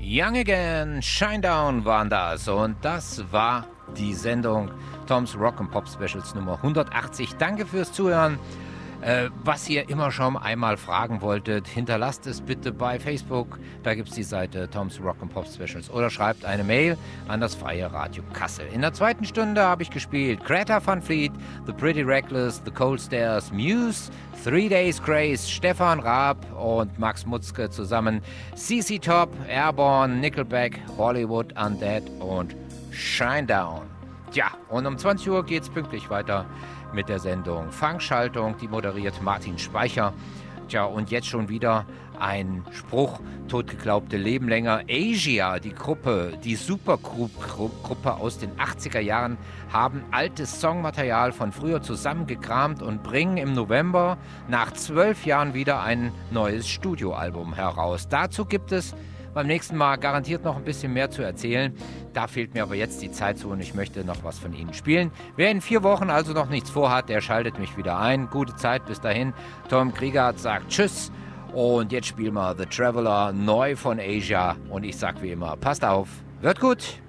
Young Again, Shinedown waren das und das war die Sendung Toms Rock and Pop Specials Nummer 180. Danke fürs Zuhören. Was ihr immer schon einmal fragen wolltet, hinterlasst es bitte bei Facebook. Da gibt es die Seite Toms Rock and Pop Specials oder schreibt eine Mail an das Freie Radio Kassel. In der zweiten Stunde habe ich gespielt Greta Van Fleet, The Pretty Reckless, The Cold Stairs, Muse, 3 Days Grace, Stefan Raab und Max Mutzke zusammen, CC Top, Airborne, Nickelback, Hollywood Undead und Shinedown. Ja, und um 20 Uhr geht es pünktlich weiter mit der Sendung Fangschaltung, die moderiert Martin Speicher. Tja, und jetzt schon wieder ein Spruch, totgeglaubte Leben länger. Asia, die Gruppe, die Supergroup-Gruppe aus den 80er Jahren, haben altes Songmaterial von früher zusammengekramt und bringen im November nach 12 Jahren wieder ein neues Studioalbum heraus. Dazu gibt es beim nächsten Mal garantiert noch ein bisschen mehr zu erzählen. Da fehlt mir aber jetzt die Zeit zu und ich möchte noch was von Ihnen spielen. Wer in 4 Wochen also noch nichts vorhat, der schaltet mich wieder ein. Gute Zeit bis dahin. Tom Kriegert sagt Tschüss und jetzt spielen wir The Traveler neu von Asia und ich sag wie immer, passt auf, wird gut.